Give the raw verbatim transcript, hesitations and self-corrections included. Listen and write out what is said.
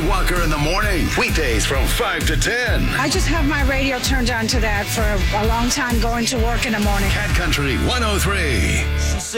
Walker in the morning. Weekdays from five to ten. I just have my radio turned on to that for a long time going to work in the morning. Cat Country one oh three.